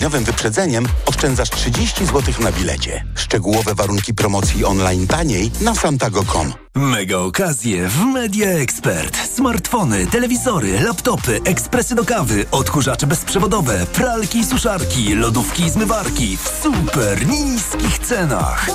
dwudniowym wyprzedzeniem oszczędzasz 30 zł na bilecie. Szczegółowe warunki promocji online taniej na santago.com. Mega okazje w Media Expert. Smartfony, telewizory, laptopy, ekspresy do kawy, odkurzacze bezprzewodowe, pralki i suszarki, lodówki i zmywarki w super niskich cenach.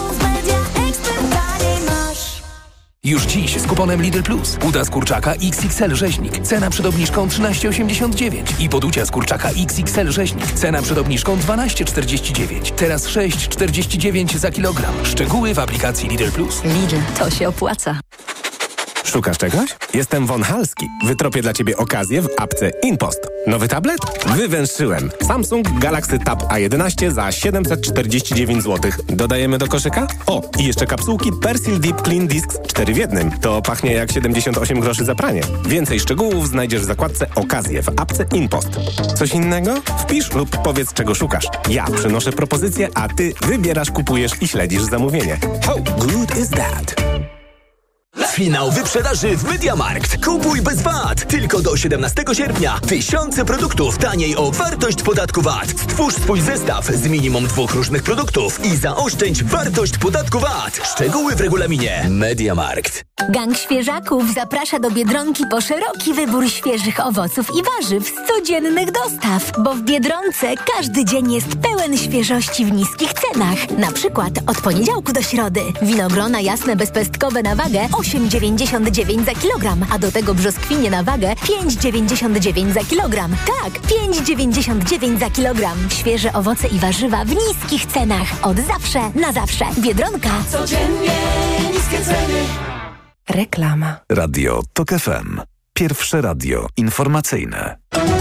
Już dziś z kuponem Lidl Plus. Uda z kurczaka XXL rzeźnik. Cena przed obniżką 13,89. I poducia z kurczaka XXL rzeźnik. Cena przed obniżką 12,49. Teraz 6,49 za kilogram. Szczegóły w aplikacji Lidl Plus. Lidl, to się opłaca. Szukasz czegoś? Jestem Von Halski. Wytropię dla Ciebie okazję w apce InPost. Nowy tablet? Wywęszyłem. Samsung Galaxy Tab A11 za 749 zł. Dodajemy do koszyka? O, i jeszcze kapsułki Persil Deep Clean Discs 4 w 1. To pachnie jak 78 groszy za pranie. Więcej szczegółów znajdziesz w zakładce Okazje w apce InPost. Coś innego? Wpisz lub powiedz, czego szukasz. Ja przynoszę propozycję, a Ty wybierasz, kupujesz i śledzisz zamówienie. How good is that? Finał wyprzedaży w MediaMarkt. Kupuj bez VAT. Tylko do 17 sierpnia. Tysiące produktów taniej o wartość podatku VAT. Stwórz swój zestaw z minimum 2 różnych produktów i zaoszczędź wartość podatku VAT. Szczegóły w regulaminie. MediaMarkt. Gang Świeżaków zaprasza do Biedronki po szeroki wybór świeżych owoców i warzyw z codziennych dostaw. Bo w Biedronce każdy dzień jest pełen świeżości w niskich cenach. Na przykład od poniedziałku do środy. Winogrona jasne bezpestkowe na wagę 8,99 za kilogram, a do tego brzoskwinie na wagę 5,99 za kilogram. Tak, 5,99 za kilogram. Świeże owoce i warzywa w niskich cenach. Od zawsze, na zawsze. Biedronka. Codziennie niskie ceny. Reklama. Radio TOK FM. Pierwsze radio informacyjne.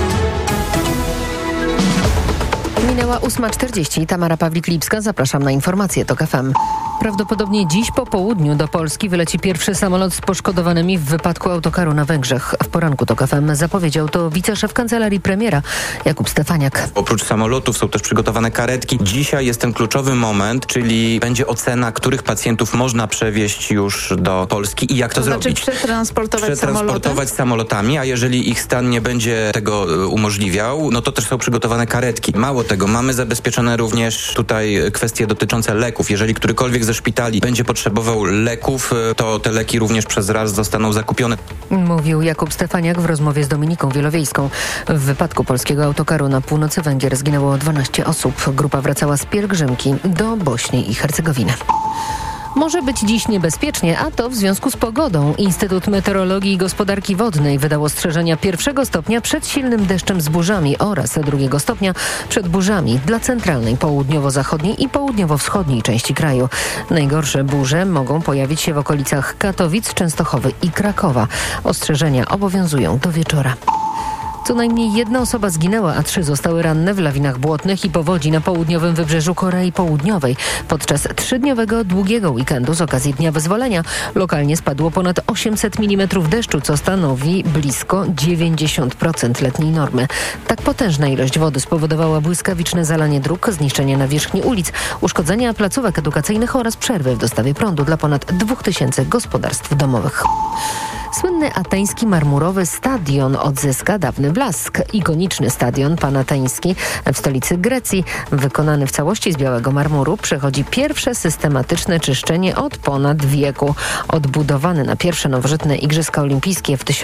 Minęła 8:40. Tamara Pawlik-Lipska. Zapraszam na informacje TOK FM. Prawdopodobnie dziś po południu do Polski wyleci pierwszy samolot z poszkodowanymi w wypadku autokaru na Węgrzech. W poranku TOK FM zapowiedział to wiceszef kancelarii premiera Jakub Stefaniak. Oprócz samolotów są też przygotowane karetki. Dzisiaj jest ten kluczowy moment, czyli będzie ocena, których pacjentów można przewieźć już do Polski i jak to zrobić. Przetransportować samolotami, a jeżeli ich stan nie będzie tego umożliwiał, no to też są przygotowane karetki. Mało tego, mamy zabezpieczone również tutaj kwestie dotyczące leków. Jeżeli którykolwiek ze szpitali będzie potrzebował leków, to te leki również przez RAS zostaną zakupione. Mówił Jakub Stefaniak w rozmowie z Dominiką Wielowiejską. W wypadku polskiego autokaru na północy Węgier zginęło 12 osób. Grupa wracała z pielgrzymki do Bośni i Hercegowiny. Może być dziś niebezpiecznie, a to w związku z pogodą. Instytut Meteorologii i Gospodarki Wodnej wydał ostrzeżenia 1 stopnia przed silnym deszczem z burzami oraz 2 stopnia przed burzami dla centralnej, południowo-zachodniej i południowo-wschodniej części kraju. Najgorsze burze mogą pojawić się w okolicach Katowic, Częstochowy i Krakowa. Ostrzeżenia obowiązują do wieczora. Co najmniej 1 osoba zginęła, a 3 zostały ranne w lawinach błotnych i powodzi na południowym wybrzeżu Korei Południowej. Podczas 3-dniowego długiego weekendu z okazji Dnia Wyzwolenia lokalnie spadło ponad 800 mm deszczu, co stanowi blisko 90% letniej normy. Tak potężna ilość wody spowodowała błyskawiczne zalanie dróg, zniszczenie nawierzchni ulic, uszkodzenia placówek edukacyjnych oraz przerwy w dostawie prądu dla ponad 2000 gospodarstw domowych. Słynny ateński marmurowy stadion odzyska dawny blask. Ikoniczny stadion panateński w stolicy Grecji, wykonany w całości z białego marmuru, przechodzi pierwsze systematyczne czyszczenie od ponad wieku. Odbudowany na pierwsze nowożytne Igrzyska Olimpijskie w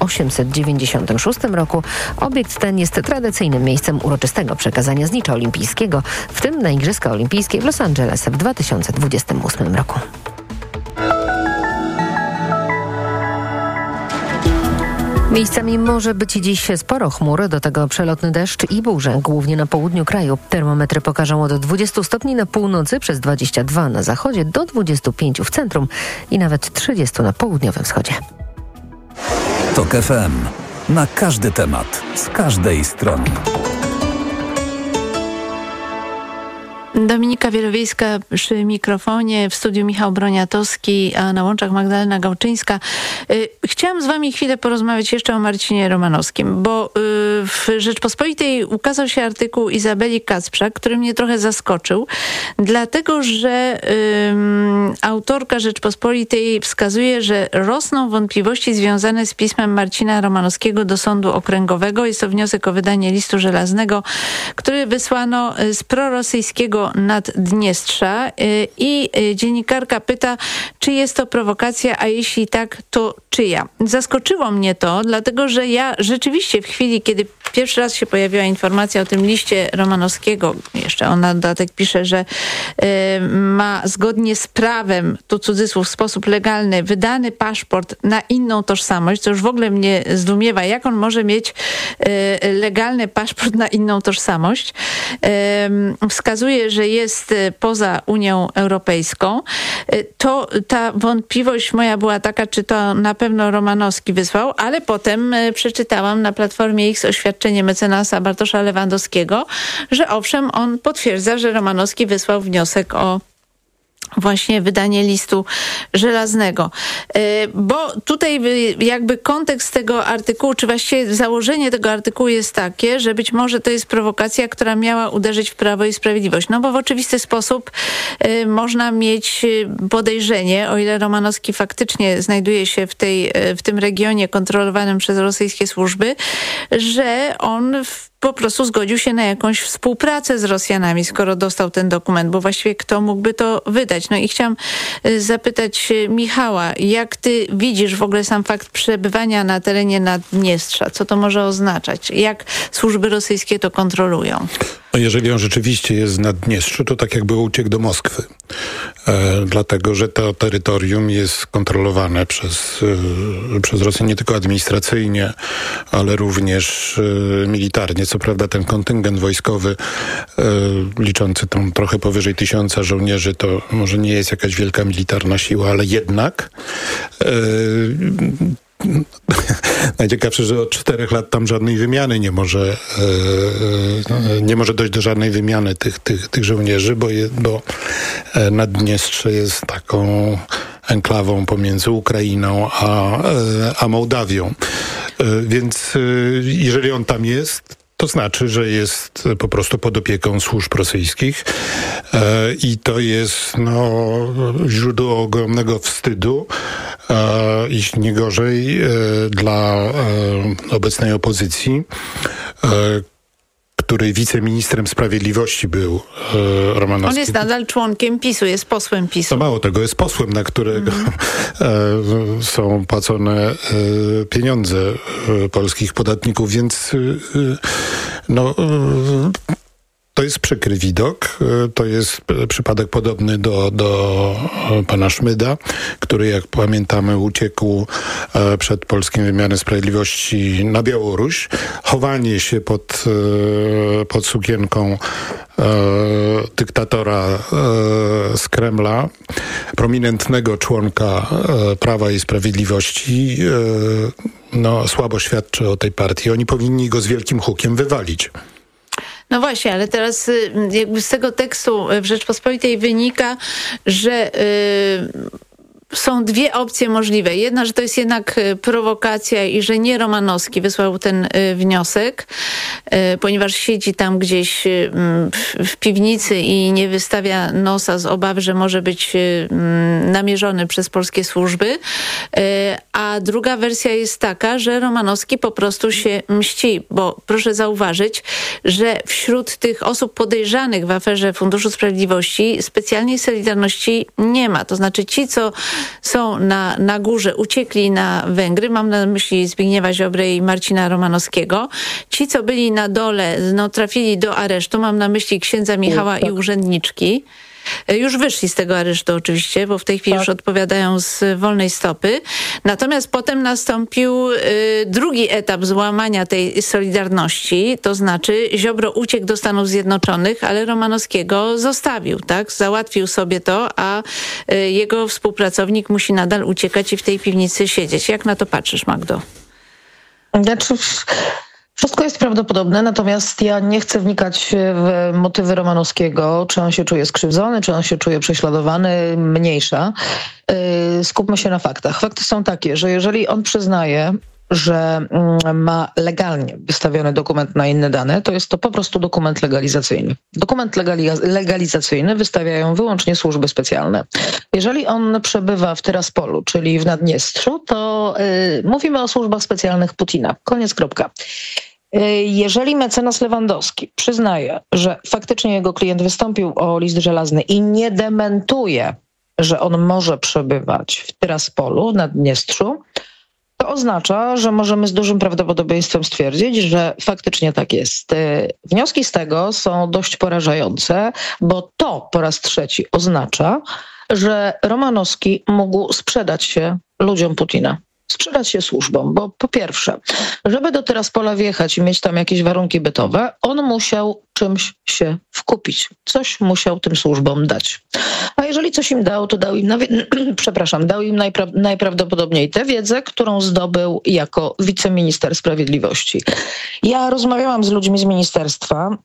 1896 roku, obiekt ten jest tradycyjnym miejscem uroczystego przekazania znicza olimpijskiego, w tym na Igrzyska Olimpijskie w Los Angeles w 2028 roku. Miejscami może być dziś sporo chmur, do tego przelotny deszcz i burze, głównie na południu kraju. Termometry pokażą od 20 stopni na północy, przez 22 na zachodzie, do 25 w centrum i nawet 30 na południowym wschodzie. TOK FM. Na każdy temat, z każdej strony. Dominika Wielowiejska przy mikrofonie, w studiu Michał Broniatowski, a na łączach Magdalena Gałczyńska. Chciałam z wami chwilę porozmawiać jeszcze o Marcinie Romanowskim, bo w Rzeczpospolitej ukazał się artykuł Izabeli Kacprzak, który mnie trochę zaskoczył, dlatego że autorka Rzeczpospolitej wskazuje, że rosną wątpliwości związane z pismem Marcina Romanowskiego do Sądu Okręgowego. Jest to wniosek o wydanie listu żelaznego, który wysłano z prorosyjskiego Naddniestrza i dziennikarka pyta, czy jest to prowokacja, a jeśli tak, to czyja? Zaskoczyło mnie to, dlatego że ja rzeczywiście w chwili, kiedy pierwszy raz się pojawiła informacja o tym liście Romanowskiego, jeszcze on na dodatek pisze, że ma zgodnie z prawem, tu cudzysłów, w sposób legalny, wydany paszport na inną tożsamość, co już w ogóle mnie zdumiewa, jak on może mieć legalny paszport na inną tożsamość. Wskazuje, że jest poza Unią Europejską. To ta wątpliwość moja była taka, czy to na pewno Romanowski wysłał, ale potem przeczytałam na Platformie X oświadczenie mecenasa Bartosza Lewandowskiego, że owszem, on potwierdza, że Romanowski wysłał wniosek o właśnie wydanie listu żelaznego. Bo tutaj jakby kontekst tego artykułu, czy właściwie założenie tego artykułu jest takie, że być może to jest prowokacja, która miała uderzyć w Prawo i Sprawiedliwość. No bo w oczywisty sposób można mieć podejrzenie, o ile Romanowski faktycznie znajduje się w tym regionie kontrolowanym przez rosyjskie służby, że on po prostu zgodził się na jakąś współpracę z Rosjanami, skoro dostał ten dokument, bo właściwie kto mógłby to wydać? No i chciałam zapytać Michała, jak ty widzisz w ogóle sam fakt przebywania na terenie Naddniestrza? Co to może oznaczać? Jak służby rosyjskie to kontrolują? No jeżeli on rzeczywiście jest w Naddniestrzu, to tak jakby uciekł do Moskwy. Dlatego, że to terytorium jest kontrolowane przez Rosję nie tylko administracyjnie, ale również militarnie. Co prawda ten kontyngent wojskowy liczący tam trochę powyżej 1000 żołnierzy to może nie jest jakaś wielka militarna siła, ale jednak najciekawsze, że od 4 lat tam żadnej wymiany nie może dojść do żadnej wymiany tych żołnierzy, bo Naddniestrze jest taką enklawą pomiędzy Ukrainą a Mołdawią. Więc jeżeli on tam jest, to znaczy, że jest po prostu pod opieką służb rosyjskich i to jest źródło ogromnego wstydu, jeśli nie gorzej, dla obecnej opozycji, której wiceministrem sprawiedliwości był Romanowski. On jest nadal członkiem PiS-u, jest posłem PiS-u. To mało tego, jest posłem, na którego są płacone pieniądze polskich podatników, więc to jest przykry widok. To jest przypadek podobny do pana Szmyda, który, jak pamiętamy, uciekł przed polskim wymiarem sprawiedliwości na Białoruś. Chowanie się pod sukienką dyktatora z Kremla, prominentnego członka Prawa i Sprawiedliwości, słabo świadczy o tej partii. Oni powinni go z wielkim hukiem wywalić. No właśnie, ale teraz jakby z tego tekstu w Rzeczpospolitej wynika, że są dwie opcje możliwe. Jedna, że to jest jednak prowokacja i że nie Romanowski wysłał ten wniosek, ponieważ siedzi tam gdzieś w piwnicy i nie wystawia nosa z obawy, że może być namierzony przez polskie służby. A druga wersja jest taka, że Romanowski po prostu się mści, bo proszę zauważyć, że wśród tych osób podejrzanych w aferze Funduszu Sprawiedliwości specjalnej solidarności nie ma. To znaczy ci, co są na górze, uciekli na Węgry, mam na myśli Zbigniewa Ziobrę i Marcina Romanowskiego. Ci, co byli na dole, trafili do aresztu, mam na myśli księdza Michała i urzędniczki. Już wyszli z tego aresztu oczywiście, bo w tej chwili już odpowiadają z wolnej stopy. Natomiast potem nastąpił drugi etap złamania tej solidarności, to znaczy Ziobro uciekł do Stanów Zjednoczonych, ale Romanowskiego zostawił, tak? Załatwił sobie to, a jego współpracownik musi nadal uciekać i w tej piwnicy siedzieć. Jak na to patrzysz, Magdo? Znaczy, Wszystko jest prawdopodobne, natomiast ja nie chcę wnikać w motywy Romanowskiego, czy on się czuje skrzywdzony, czy on się czuje prześladowany, mniejsza. Skupmy się na faktach. Fakty są takie, że jeżeli on przyznaje, że ma legalnie wystawiony dokument na inne dane, to jest to po prostu dokument legalizacyjny. Dokument legalizacyjny wystawiają wyłącznie służby specjalne. Jeżeli on przebywa w Tyraspolu, czyli w Naddniestrzu, to mówimy o służbach specjalnych Putina. Koniec, kropka. Jeżeli mecenas Lewandowski przyznaje, że faktycznie jego klient wystąpił o list żelazny i nie dementuje, że on może przebywać w Tyraspolu, w Naddniestrzu, to oznacza, że możemy z dużym prawdopodobieństwem stwierdzić, że faktycznie tak jest. Wnioski z tego są dość porażające, bo to po raz trzeci oznacza, że Romanowski mógł sprzedać się ludziom Putina. Sprzedać się służbom, bo po pierwsze, żeby do Tyraspola wjechać i mieć tam jakieś warunki bytowe, on musiał czymś się wkupić. Coś musiał tym służbom dać. A jeżeli coś im dał, to dał im, dał im najprawdopodobniej tę wiedzę, którą zdobył jako wiceminister sprawiedliwości. Ja rozmawiałam z ludźmi z ministerstwa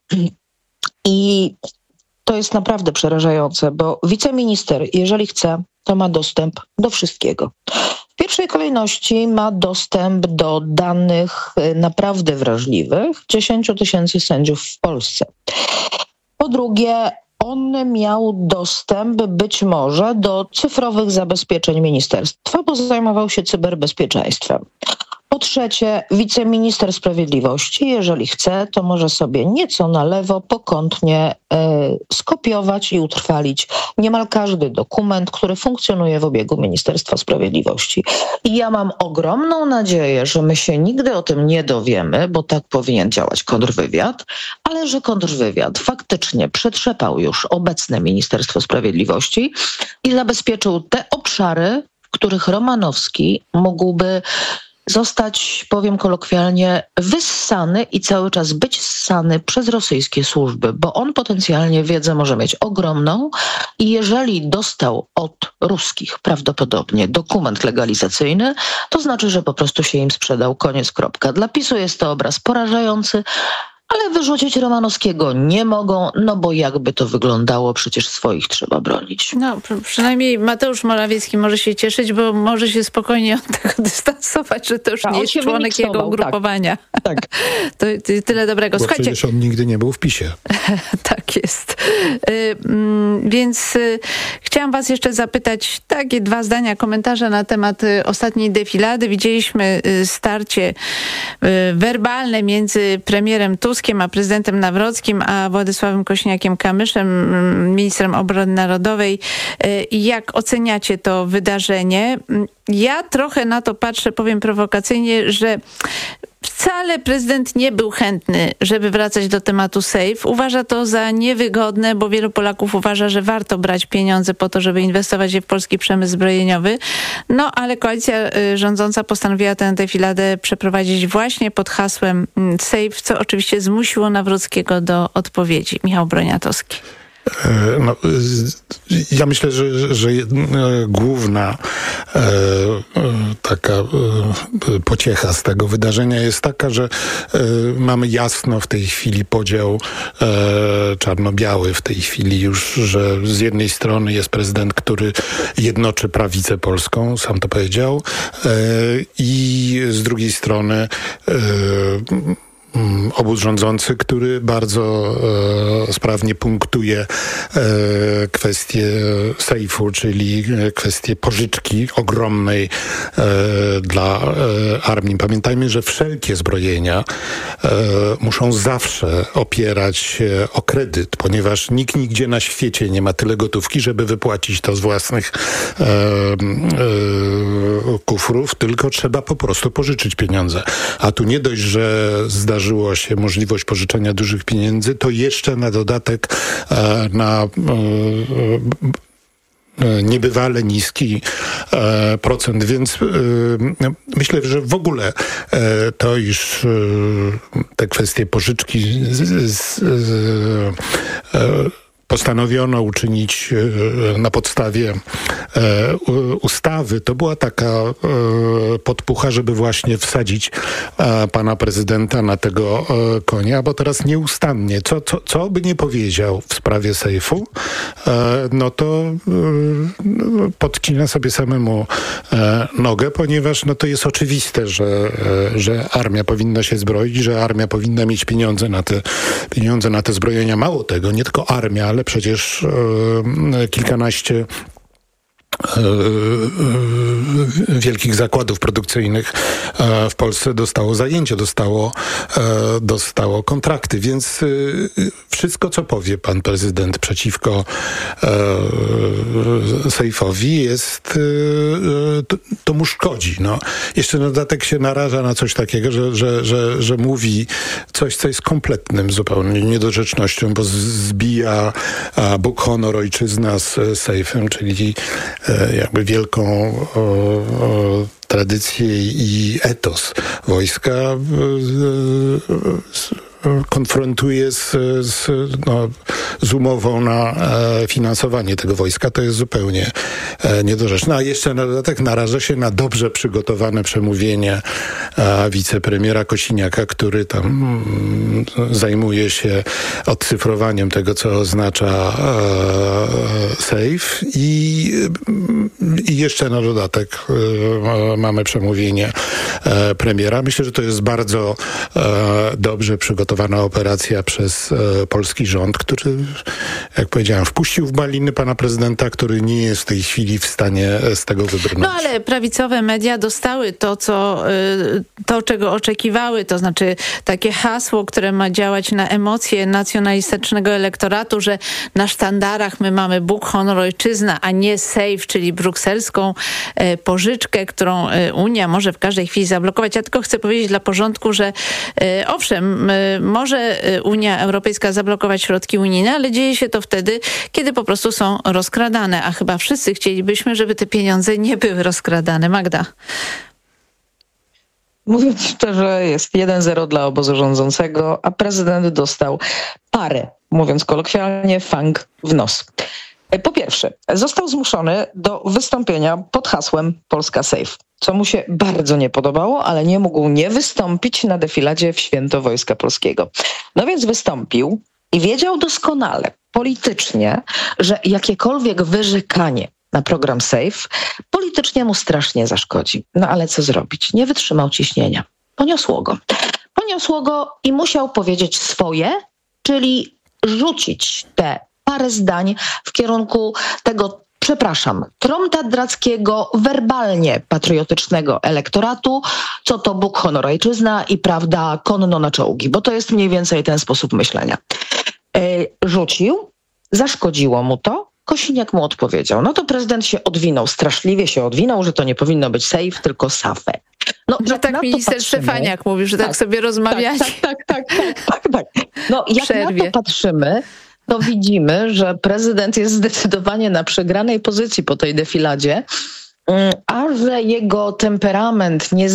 i to jest naprawdę przerażające, bo wiceminister, jeżeli chce, to ma dostęp do wszystkiego. W pierwszej kolejności ma dostęp do danych naprawdę wrażliwych 10 000 sędziów w Polsce. Po drugie, on miał dostęp być może do cyfrowych zabezpieczeń ministerstwa, bo zajmował się cyberbezpieczeństwem. Po trzecie, wiceminister sprawiedliwości, jeżeli chce, to może sobie nieco na lewo pokątnie skopiować i utrwalić niemal każdy dokument, który funkcjonuje w obiegu Ministerstwa Sprawiedliwości. I ja mam ogromną nadzieję, że my się nigdy o tym nie dowiemy, bo tak powinien działać kontrwywiad, ale że kontrwywiad faktycznie przetrzepał już obecne Ministerstwo Sprawiedliwości i zabezpieczył te obszary, w których Romanowski mógłby zostać, powiem kolokwialnie, wyssany i cały czas być ssany przez rosyjskie służby, bo on potencjalnie wiedzę może mieć ogromną i jeżeli dostał od ruskich prawdopodobnie dokument legalizacyjny, to znaczy, że po prostu się im sprzedał. Koniec, kropka. Dla PiS-u jest to obraz porażający, ale wyrzucić Romanowskiego nie mogą, no bo jakby to wyglądało, przecież swoich trzeba bronić. No, przynajmniej Mateusz Morawiecki może się cieszyć, bo może się spokojnie od tego dystansować, że to już nie jest członek jego ugrupowania. Tak. To tyle dobrego. Bo Słuchajcie, przecież on nigdy nie był w PiS-ie. Tak jest. Więc chciałam was jeszcze zapytać takie 2 zdania, komentarze na temat ostatniej defilady. Widzieliśmy starcie werbalne między premierem Tuskiem a prezydentem Nawrockim, a Władysławem Kosiniakiem-Kamyszem, ministrem obrony narodowej. Jak oceniacie to wydarzenie? Ja trochę na to patrzę, powiem prowokacyjnie, że wcale prezydent nie był chętny, żeby wracać do tematu SAFE. Uważa to za niewygodne, bo wielu Polaków uważa, że warto brać pieniądze po to, żeby inwestować je w polski przemysł zbrojeniowy. No, ale koalicja rządząca postanowiła tę defiladę przeprowadzić właśnie pod hasłem SAFE, co oczywiście zmusiło Nawrockiego do odpowiedzi. Michał Broniatowski. No, ja myślę, że główna taka pociecha z tego wydarzenia jest taka, że mamy jasno w tej chwili podział czarno-biały w tej chwili już, że z jednej strony jest prezydent, który jednoczy prawicę polską, sam to powiedział, i z drugiej strony obóz rządzący, który bardzo sprawnie punktuje kwestię sejfu, czyli kwestię pożyczki ogromnej dla armii. Pamiętajmy, że wszelkie zbrojenia muszą zawsze opierać się o kredyt, ponieważ nikt nigdzie na świecie nie ma tyle gotówki, żeby wypłacić to z własnych kufrów, tylko trzeba po prostu pożyczyć pieniądze. A tu nie dość, że zdarzyło się możliwość pożyczenia dużych pieniędzy, to jeszcze na dodatek na niebywale niski procent, więc myślę, że w ogóle to, iż te kwestie pożyczki postanowiono uczynić na podstawie ustawy, to była taka podpucha, żeby właśnie wsadzić pana prezydenta na tego konia, bo teraz nieustannie, co by nie powiedział w sprawie sejfu, no to podcina sobie samemu nogę, ponieważ no to jest oczywiste, że armia powinna się zbroić, że armia powinna mieć pieniądze na te zbrojenia. Mało tego, nie tylko armia, ale przecież kilkanaście wielkich zakładów produkcyjnych w Polsce dostało zajęcie, dostało kontrakty, więc wszystko, co powie pan prezydent przeciwko sejfowi, to mu szkodzi. No. Jeszcze na dodatek się naraża na coś takiego, że mówi coś, co jest kompletnym zupełnie niedorzecznością, bo zbija Bóg, honor, ojczyzna z sejfem, czyli jakby wielką tradycję i etos wojska konfrontuje z umową na finansowanie tego wojska. To jest zupełnie niedorzeczne. A jeszcze na dodatek naraża się na dobrze przygotowane przemówienie wicepremiera Kosiniaka, który tam zajmuje się odcyfrowaniem tego, co oznacza sejf i jeszcze na dodatek mamy przemówienie premiera. Myślę, że to jest bardzo dobrze przygotowana operacja przez polski rząd, który, jak powiedziałem, wpuścił w maliny pana prezydenta, który nie jest w tej chwili w stanie z tego wybrnąć. No ale prawicowe media dostały to, czego oczekiwały, to znaczy takie hasło, które ma działać na emocje nacjonalistycznego elektoratu, że na sztandarach my mamy Bóg, honor, ojczyzna, a nie sejf, czyli brukselską pożyczkę, którą Unia może w każdej chwili zablokować. Ja tylko chcę powiedzieć dla porządku, że owszem, może Unia Europejska zablokować środki unijne, ale dzieje się to wtedy, kiedy po prostu są rozkradane, a chyba wszyscy chcielibyśmy, żeby te pieniądze nie były rozkradane. Magda. Mówiąc szczerze, jest 1-0 dla obozu rządzącego, a prezydent dostał parę, mówiąc kolokwialnie, fang w nos. Po pierwsze, został zmuszony do wystąpienia pod hasłem Polska Safe, co mu się bardzo nie podobało, ale nie mógł nie wystąpić na defiladzie w Święto Wojska Polskiego. No więc wystąpił i wiedział doskonale, politycznie, że jakiekolwiek wyrzekanie na program Safe politycznie mu strasznie zaszkodzi. No ale co zrobić? Nie wytrzymał ciśnienia. Poniosło go i musiał powiedzieć swoje, czyli rzucić te parę zdań w kierunku tego, tromtadrackiego, werbalnie patriotycznego elektoratu, co to Bóg, honor, ojczyzna i prawda konno na czołgi, bo to jest mniej więcej ten sposób myślenia. Rzucił, zaszkodziło mu to, Kosiniak mu odpowiedział. No to prezydent się odwinął, straszliwie się odwinął, że to nie powinno być safe, tylko safe. No, że tak minister Stefaniak mówił, że tak sobie rozmawiali. Tak. No jak na to patrzymy, to widzimy, że prezydent jest zdecydowanie na przegranej pozycji po tej defiladzie, a że jego temperament nie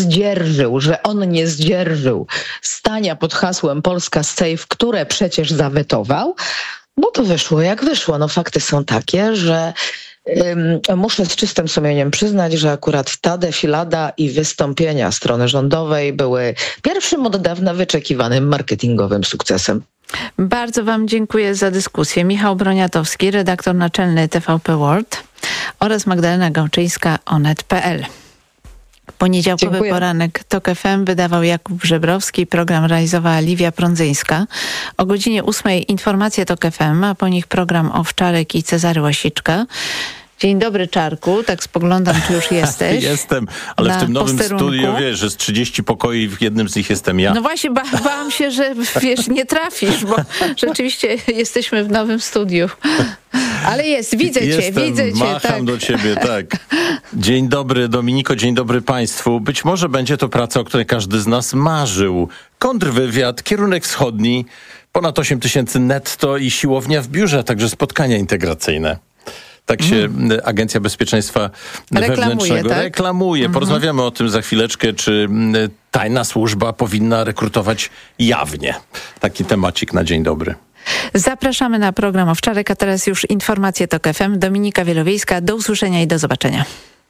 zdzierżył stania pod hasłem Polska Safe, które przecież zawetował, bo to wyszło jak wyszło. No fakty są takie, że muszę z czystym sumieniem przyznać, że akurat ta defilada i wystąpienia strony rządowej były pierwszym od dawna wyczekiwanym marketingowym sukcesem. Bardzo wam dziękuję za dyskusję. Michał Broniatowski, redaktor naczelny TVP World oraz Magdalena Gałczyńska, onet.pl. Poniedziałkowy poranek TOK FM wydawał Jakub Żebrowski, program realizowała Liwia Prądzyńska. O godzinie 8 informacje TOK FM, a po nich program Owczarek i Cezary Łasiczka. Dzień dobry, Czarku. Tak spoglądam, czy już jesteś. Jestem, ale w tym nowym studiu, wiesz, że z 30 pokoi w jednym z nich jestem ja. No właśnie, bałam się, że nie trafisz, bo rzeczywiście jesteśmy w nowym studiu. Ale widzę cię. Macham do ciebie, tak. Dzień dobry, Dominiko, dzień dobry państwu. Być może będzie to praca, o której każdy z nas marzył. Kontrwywiad, kierunek wschodni, ponad 8 000 netto i siłownia w biurze, a także spotkania integracyjne. Tak się Agencja Bezpieczeństwa Wewnętrznego reklamuje. Porozmawiamy o tym za chwileczkę, czy tajna służba powinna rekrutować jawnie. Taki temacik na dzień dobry. Zapraszamy na program Owczarek, a teraz już informacje TOK FM. Dominika Wielowiejska, do usłyszenia i do zobaczenia.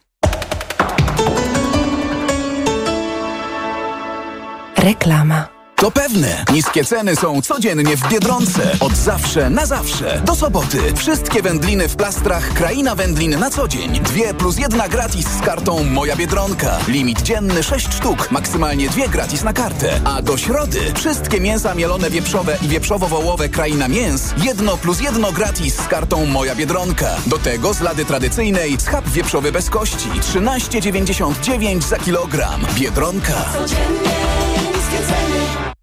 Reklama. To pewne. Niskie ceny są codziennie w Biedronce. Od zawsze na zawsze. Do soboty. Wszystkie wędliny w plastrach Kraina Wędlin na co dzień. 2+1 gratis z kartą Moja Biedronka. Limit dzienny 6 sztuk. Maksymalnie 2 gratis na kartę. A do środy wszystkie mięsa mielone wieprzowe i wieprzowo-wołowe Kraina Mięs 1+1 gratis z kartą Moja Biedronka. Do tego z lady tradycyjnej schab wieprzowy bez kości. 13,99 za kilogram. Biedronka. Codziennie niskie ceny.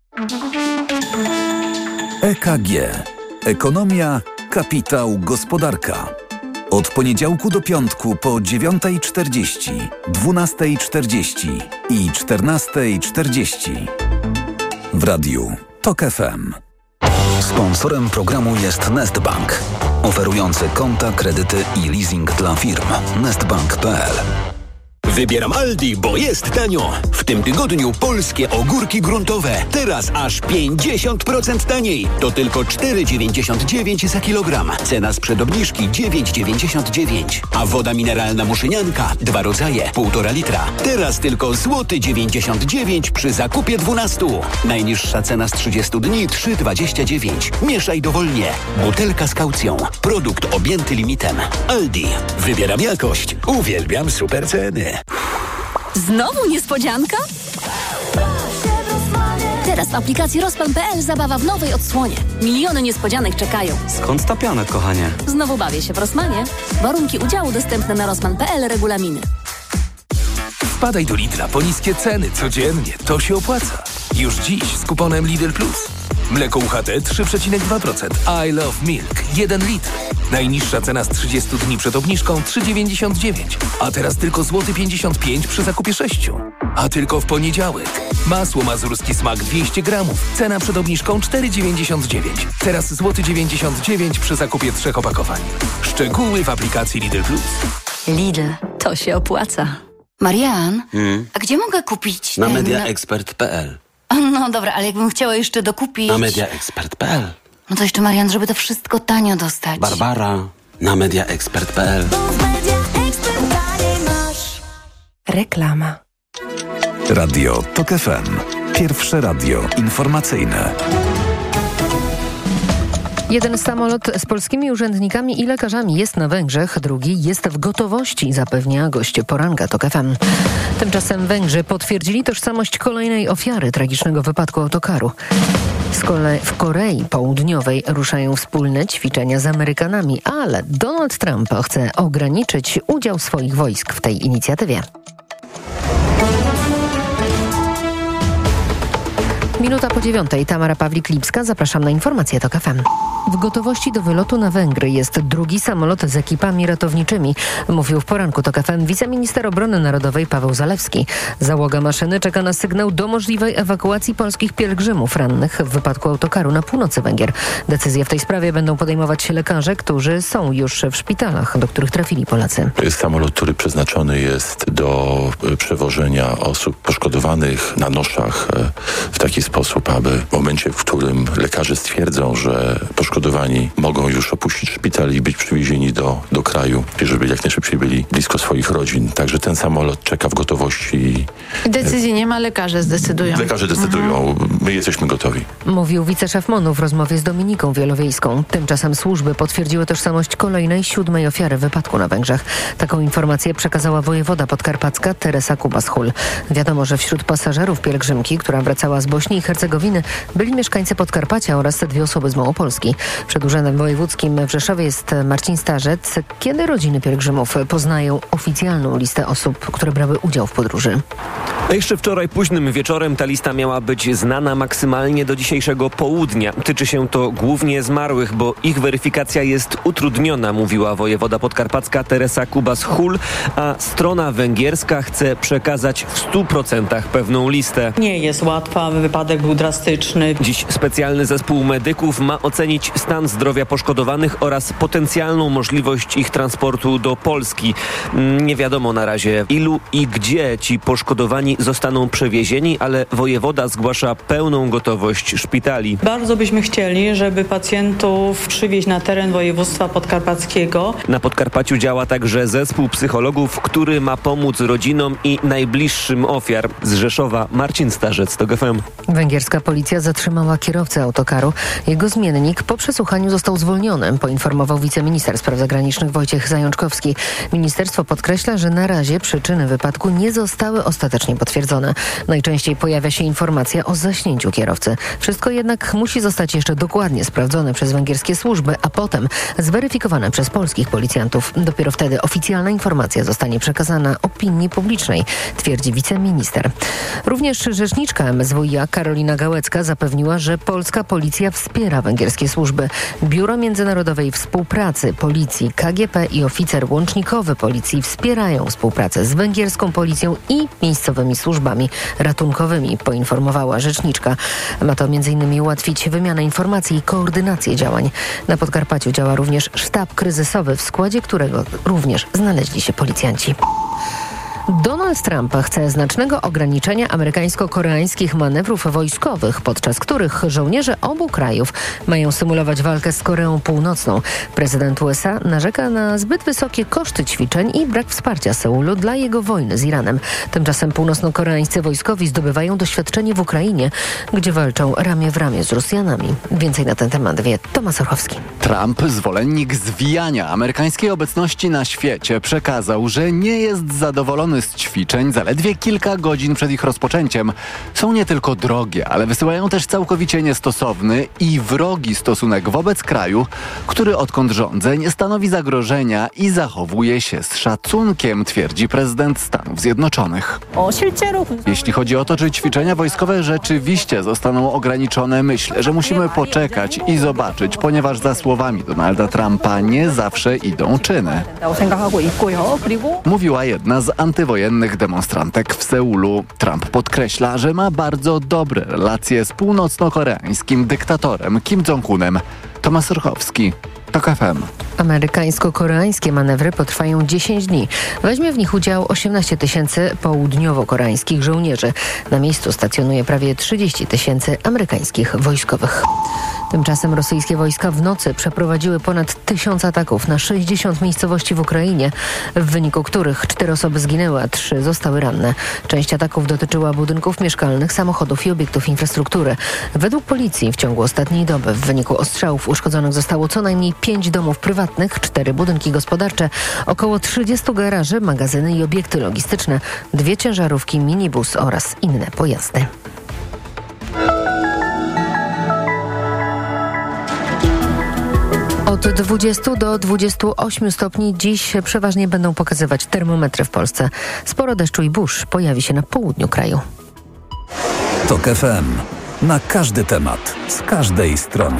EKG. Ekonomia, kapitał, gospodarka. Od poniedziałku do piątku po 9:40, 12:40 i 14:40. W radiu TOK FM. Sponsorem programu jest Nestbank, oferujący konta, kredyty i leasing dla firm. Nestbank.pl. Wybieram Aldi, bo jest tanio. W tym tygodniu polskie ogórki gruntowe. Teraz aż 50% taniej. To tylko 4,99 za kilogram. Cena sprzed obniżki 9,99. A woda mineralna Muszynianka, 2 rodzaje, 1,5 litra. Teraz tylko złoty 99 przy zakupie 12. Najniższa cena z 30 dni 3,29. Mieszaj dowolnie. Butelka z kaucją. Produkt objęty limitem. Aldi. Wybieram jakość. Uwielbiam super ceny. Znowu niespodzianka? Teraz w aplikacji Rosman.pl zabawa w nowej odsłonie. Miliony niespodzianek czekają. Skąd ta piana, kochanie? Znowu bawię się w Rosmanie. Warunki udziału dostępne na Rosman.pl, regulaminy. Wpadaj do Lidla po niskie ceny codziennie. To się opłaca. Już dziś z kuponem Lidl Plus. Mleko UHT 3,2%. I Love Milk 1 litr. Najniższa cena z 30 dni przed obniżką 3,99. A teraz tylko złoty 55 przy zakupie 6. A tylko w poniedziałek. Masło mazurski smak 200 gramów. Cena przed obniżką 4,99. Teraz złoty 99 przy zakupie 3 opakowań. Szczegóły w aplikacji Lidl Plus. Lidl, to się opłaca. Marian, a gdzie mogę kupić Na mediaexpert.pl. No dobra, ale jakbym chciała jeszcze dokupić... Na mediaexpert.pl. No to jeszcze, Marian, żeby to wszystko tanio dostać. Barbara, na mediaexpert.pl. Reklama. Radio TOK FM. Pierwsze radio informacyjne. Jeden samolot z polskimi urzędnikami i lekarzami jest na Węgrzech, drugi jest w gotowości, zapewnia gość poranka TOK FM. Tymczasem Węgrzy potwierdzili tożsamość kolejnej ofiary tragicznego wypadku autokaru. W Korei Południowej ruszają wspólne ćwiczenia z Amerykanami, ale Donald Trump chce ograniczyć udział swoich wojsk w tej inicjatywie. Minuta po 9:00. Tamara Pawlik-Lipska. Zapraszam na informacje TOK FM. W gotowości do wylotu na Węgry jest drugi samolot z ekipami ratowniczymi, mówił w poranku TOK FM wiceminister obrony narodowej Paweł Zalewski. Załoga maszyny czeka na sygnał do możliwej ewakuacji polskich pielgrzymów rannych w wypadku autokaru na północy Węgier. Decyzje w tej sprawie będą podejmować lekarze, którzy są już w szpitalach, do których trafili Polacy. To jest samolot, który przeznaczony jest do przewożenia osób poszkodowanych na noszach w taki sposób, aby w momencie, w którym lekarze stwierdzą, że poszkodowani mogą już opuścić szpital i być przywiezieni do kraju, żeby jak najszybciej byli blisko swoich rodzin. Także ten samolot czeka w gotowości. Decyzji nie ma, lekarze zdecydują. Lekarze decydują. My jesteśmy gotowi. Mówił wiceszef MON-u w rozmowie z Dominiką Wielowiejską. Tymczasem służby potwierdziły tożsamość kolejnej 7. ofiary wypadku na Węgrzech. Taką informację przekazała wojewoda podkarpacka Teresa Kubas-Hul. Wiadomo, że wśród pasażerów pielgrzymki, która wracała z Bośni i Hercegowiny, byli mieszkańcy Podkarpacia oraz 2 osoby z Małopolski. Przed Urzędem Wojewódzkim w Rzeszowie jest Marcin Starzec. Kiedy rodziny pielgrzymów poznają oficjalną listę osób, które brały udział w podróży? Jeszcze wczoraj późnym wieczorem ta lista miała być znana maksymalnie do dzisiejszego południa. Tyczy się to głównie zmarłych, bo ich weryfikacja jest utrudniona, mówiła wojewoda podkarpacka Teresa Kubas-Hul, a strona węgierska chce przekazać w 100% pewną listę. Nie jest łatwa, wypadek był drastyczny. Dziś specjalny zespół medyków ma ocenić stan zdrowia poszkodowanych oraz oraz potencjalną możliwość ich transportu do Polski. Nie wiadomo na razie, ilu i gdzie ci poszkodowani zostaną przewiezieni, ale wojewoda zgłasza pełną gotowość szpitali. Bardzo byśmy chcieli, żeby pacjentów przywieźć na teren województwa podkarpackiego. Na Podkarpaciu działa także zespół psychologów, który ma pomóc rodzinom i najbliższym ofiar. Z Rzeszowa Marcin Starzec, TOG FM. Węgierska policja zatrzymała kierowcę autokaru. Jego zmiennik po przesłuchaniu został zwolniony, poinformował wiceminister spraw zagranicznych Wojciech Zajączkowski. Ministerstwo podkreśla, że na razie przyczyny wypadku nie zostały ostatecznie potwierdzone. Najczęściej pojawia się informacja o zaśnięciu kierowcy. Wszystko jednak musi zostać jeszcze dokładnie sprawdzone przez węgierskie służby, a potem zweryfikowane przez polskich policjantów. Dopiero wtedy oficjalna informacja zostanie przekazana opinii publicznej, twierdzi wiceminister. Również rzeczniczka MSWiA Karolina Gałecka zapewniła, że polska policja wspiera węgierskie służby. Biuro Międzynarodowej Współpracy Policji, KGP i oficer łącznikowy policji wspierają współpracę z węgierską policją i miejscowymi służbami ratunkowymi, poinformowała rzeczniczka. Ma to m.in. ułatwić wymianę informacji i koordynację działań. Na Podkarpaciu działa również sztab kryzysowy, w składzie którego również znaleźli się policjanci. Donald Trump chce znacznego ograniczenia amerykańsko-koreańskich manewrów wojskowych, podczas których żołnierze obu krajów mają symulować walkę z Koreą Północną. Prezydent USA narzeka na zbyt wysokie koszty ćwiczeń i brak wsparcia Seulu dla jego wojny z Iranem. Tymczasem północno-koreańscy wojskowi zdobywają doświadczenie w Ukrainie, gdzie walczą ramię w ramię z Rosjanami. Więcej na ten temat wie Tomasz Orchowski. Trump, zwolennik zwijania amerykańskiej obecności na świecie, przekazał, że nie jest zadowolony z ćwiczeń zaledwie kilka godzin przed ich rozpoczęciem. Są nie tylko drogie, ale wysyłają też całkowicie niestosowny i wrogi stosunek wobec kraju, który odkąd rządzę nie stanowi zagrożenia i zachowuje się z szacunkiem, twierdzi prezydent Stanów Zjednoczonych. Jeśli chodzi o to, czy ćwiczenia wojskowe rzeczywiście zostaną ograniczone, myślę, że musimy poczekać i zobaczyć, ponieważ za słowami Donalda Trumpa nie zawsze idą czyny. Mówiła jedna z antywojennych demonstrantek w Seulu. Trump podkreśla, że ma bardzo dobre relacje z północno-koreańskim dyktatorem Kim Jong-unem. Tomasz Orchowski, TOG FM. Amerykańsko-koreańskie manewry potrwają 10 dni. Weźmie w nich udział 18 000 południowo-koreańskich żołnierzy. Na miejscu stacjonuje prawie 30 000 amerykańskich wojskowych. Tymczasem rosyjskie wojska w nocy przeprowadziły ponad 1000 ataków na 60 miejscowości w Ukrainie, w wyniku których 4 osoby zginęły, a 3 zostały ranne. Część ataków dotyczyła budynków mieszkalnych, samochodów i obiektów infrastruktury. Według policji w ciągu ostatniej doby w wyniku ostrzałów uszkodzonych zostało co najmniej 5 domów prywatnych, 4 budynki gospodarcze, około 30 garaży, magazyny i obiekty logistyczne, 2 ciężarówki, minibus oraz inne pojazdy. Od 20 do 28 stopni dziś przeważnie będą pokazywać termometry w Polsce. Sporo deszczu i burz pojawi się na południu kraju. TOG FM. Na każdy temat, z każdej strony.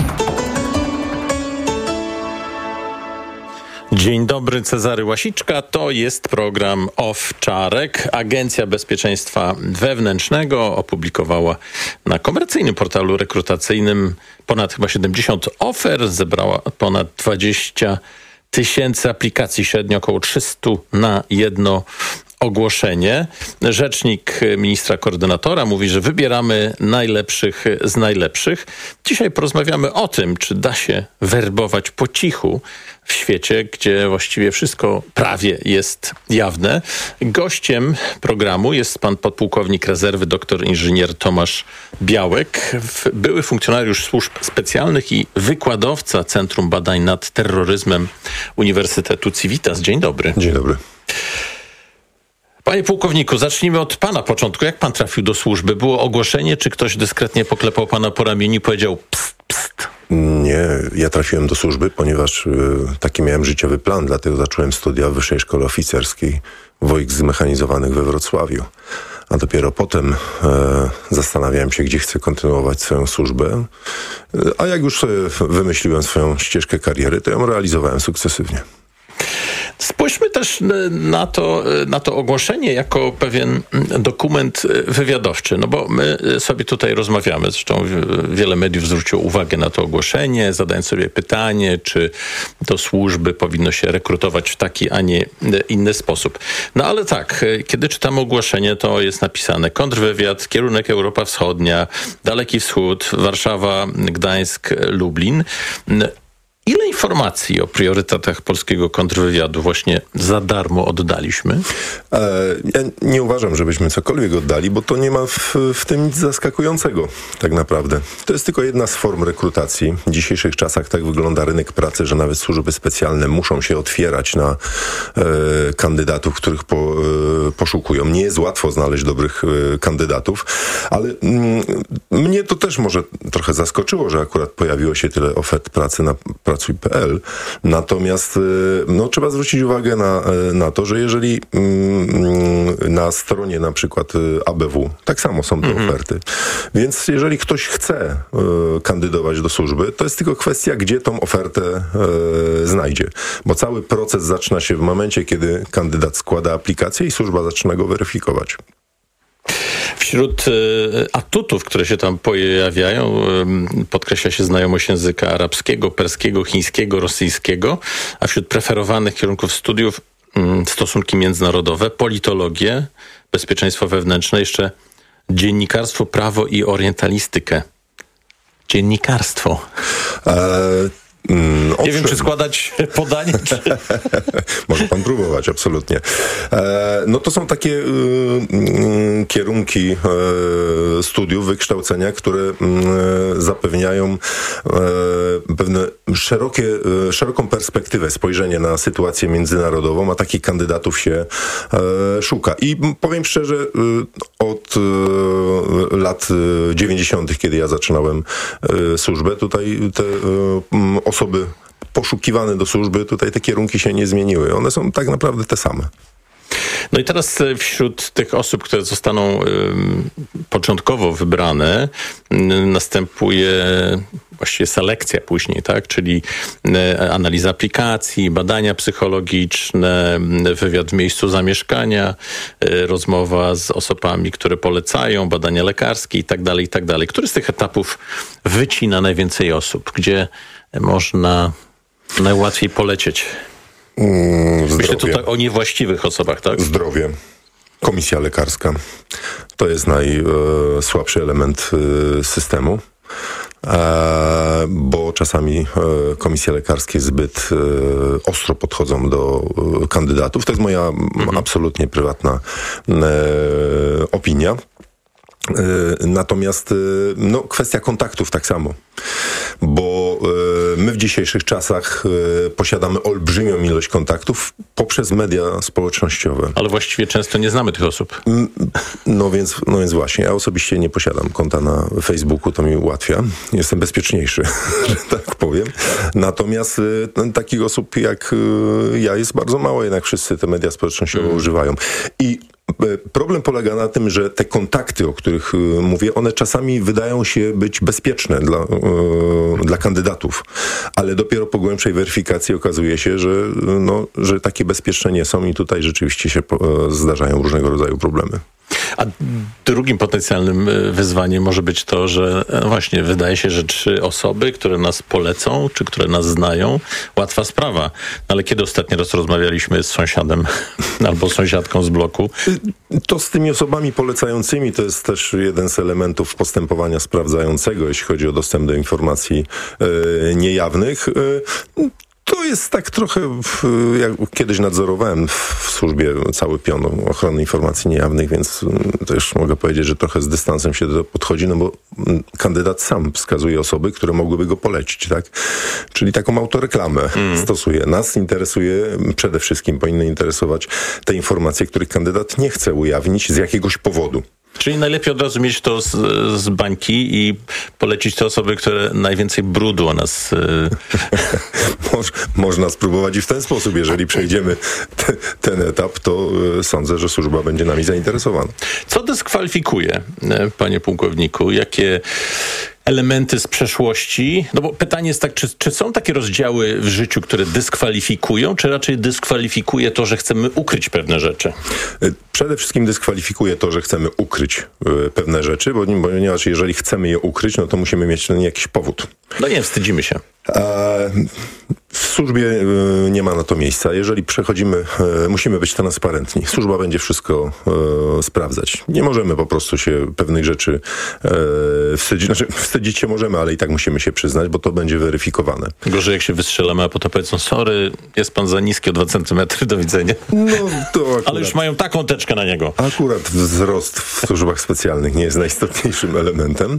Dzień dobry, Cezary Łasiczka. To jest program Owczarek. Agencja Bezpieczeństwa Wewnętrznego opublikowała na komercyjnym portalu rekrutacyjnym ponad chyba 70 ofert. Zebrała ponad 20 000 aplikacji, średnio około 300 na jedno ogłoszenie. Rzecznik ministra koordynatora mówi, że wybieramy najlepszych z najlepszych. Dzisiaj porozmawiamy o tym, czy da się werbować po cichu w świecie, gdzie właściwie wszystko prawie jest jawne. Gościem programu jest pan podpułkownik rezerwy, doktor inżynier Tomasz Białek, były funkcjonariusz służb specjalnych i wykładowca Centrum Badań nad Terroryzmem Uniwersytetu Civitas. Dzień dobry. Dzień dobry. Panie pułkowniku, zacznijmy od pana początku. Jak pan trafił do służby? Było ogłoszenie, czy ktoś dyskretnie poklepał pana po ramieniu i powiedział pst, pst? Nie, ja trafiłem do służby, ponieważ taki miałem życiowy plan, dlatego zacząłem studia w Wyższej Szkole Oficerskiej Wojsk Zmechanizowanych we Wrocławiu. A dopiero potem zastanawiałem się, gdzie chcę kontynuować swoją służbę. A jak już wymyśliłem swoją ścieżkę kariery, to ją realizowałem sukcesywnie. Spójrzmy też na to ogłoszenie jako pewien dokument wywiadowczy, no bo my sobie tutaj rozmawiamy, zresztą wiele mediów zwróciło uwagę na to ogłoszenie, zadając sobie pytanie, czy do służby powinno się rekrutować w taki, a nie inny sposób. No ale tak, kiedy czytamy ogłoszenie, to jest napisane kontrwywiad, kierunek Europa Wschodnia, Daleki Wschód, Warszawa, Gdańsk, Lublin. Ile informacji o priorytetach polskiego kontrwywiadu właśnie za darmo oddaliśmy? Ja nie uważam, żebyśmy cokolwiek oddali, bo to nie ma w tym nic zaskakującego tak naprawdę. To jest tylko jedna z form rekrutacji. W dzisiejszych czasach tak wygląda rynek pracy, że nawet służby specjalne muszą się otwierać na kandydatów, których poszukują. Nie jest łatwo znaleźć dobrych kandydatów, ale mnie to też może trochę zaskoczyło, że akurat pojawiło się tyle ofert pracy na Pracuj.pl. Natomiast trzeba zwrócić uwagę na to, że jeżeli na stronie na przykład ABW tak samo są te oferty, więc jeżeli ktoś chce kandydować do służby, to jest tylko kwestia, gdzie tą ofertę znajdzie. Bo cały proces zaczyna się w momencie, kiedy kandydat składa aplikację i służba zaczyna go weryfikować. Wśród atutów, które się tam pojawiają, podkreśla się znajomość języka arabskiego, perskiego, chińskiego, rosyjskiego, a wśród preferowanych kierunków studiów stosunki międzynarodowe, politologię, bezpieczeństwo wewnętrzne, jeszcze dziennikarstwo, prawo i orientalistykę. Dziennikarstwo. Nie wiem, czy składać podanie, czy... Może pan próbować, absolutnie. To są takie kierunki studiów, wykształcenia, które zapewniają pewne szeroką perspektywę, spojrzenie na sytuację międzynarodową, a takich kandydatów się szuka. I powiem szczerze, od lat 90., kiedy ja zaczynałem służbę, tutaj te osoby poszukiwane do służby, tutaj te kierunki się nie zmieniły. One są tak naprawdę te same. No i teraz wśród tych osób, które zostaną początkowo wybrane, następuje właściwie selekcja później, tak? Czyli analiza aplikacji, badania psychologiczne, wywiad w miejscu zamieszkania, rozmowa z osobami, które polecają, badania lekarskie i tak dalej, i tak dalej. Który z tych etapów wycina najwięcej osób? Gdzie można najłatwiej polecieć? Myślę tutaj o niewłaściwych osobach, tak? Zdrowie. Komisja lekarska. To jest najsłabszy element systemu, bo czasami komisje lekarskie zbyt ostro podchodzą do kandydatów. To jest moja absolutnie prywatna opinia. Natomiast kwestia kontaktów tak samo, bo my w dzisiejszych czasach posiadamy olbrzymią ilość kontaktów poprzez media społecznościowe. Ale właściwie często nie znamy tych osób. No więc właśnie, ja osobiście nie posiadam konta na Facebooku, to mi ułatwia. Jestem bezpieczniejszy, że tak powiem. Natomiast takich osób jak ja jest bardzo mało, jednak wszyscy te media społecznościowe używają. I problem polega na tym, że te kontakty, o których mówię, one czasami wydają się być bezpieczne dla kandydatów, ale dopiero po głębszej weryfikacji okazuje się, że takie bezpieczne nie są i tutaj rzeczywiście się zdarzają różnego rodzaju problemy. A drugim potencjalnym wyzwaniem może być to, że właśnie wydaje się, że 3 osoby, które nas polecą, czy które nas znają, łatwa sprawa. Ale kiedy ostatni raz rozmawialiśmy z sąsiadem albo sąsiadką z bloku? To z tymi osobami polecającymi to jest też jeden z elementów postępowania sprawdzającego, jeśli chodzi o dostęp do informacji niejawnych. To jest tak trochę, jak kiedyś nadzorowałem w służbie cały pion ochrony informacji niejawnych, więc też mogę powiedzieć, że trochę z dystansem się do tego podchodzi, bo kandydat sam wskazuje osoby, które mogłyby go polecić, tak? Czyli taką autoreklamę stosuje. Nas interesuje, przede wszystkim powinny interesować te informacje, których kandydat nie chce ujawnić z jakiegoś powodu. Czyli najlepiej od razu mieć to z bańki i polecić te osoby, które najwięcej brudu o nas... Można spróbować i w ten sposób. Jeżeli przejdziemy ten etap, to sądzę, że służba będzie nami zainteresowana. Co dyskwalifikuje, panie pułkowniku? Jakie elementy z przeszłości? No bo pytanie jest tak, czy są takie rozdziały w życiu, które dyskwalifikują, czy raczej dyskwalifikuje to, że chcemy ukryć pewne rzeczy? Przede wszystkim dyskwalifikuje to, że chcemy ukryć pewne rzeczy, ponieważ jeżeli chcemy je ukryć, no to musimy mieć na nie jakiś powód. No nie, wstydzimy się. W służbie nie ma na to miejsca. Jeżeli przechodzimy, musimy być transparentni. Służba będzie wszystko sprawdzać. Nie możemy po prostu się pewnych rzeczy wstydzić. Znaczy, wstydzić się możemy, ale i tak musimy się przyznać, bo to będzie weryfikowane. Gorzej jak się wystrzelamy, a potem powiedzą, sorry, jest pan za niski o 2 centymetry, do widzenia. No, to akurat, ale już mają taką teczkę na niego. Akurat wzrost w służbach specjalnych nie jest najistotniejszym elementem.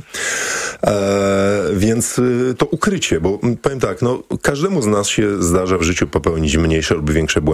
Więc to ukrycie, bo powiem tak, no każdemu z nas się zdarza w życiu popełnić mniejsze lub większe błędy.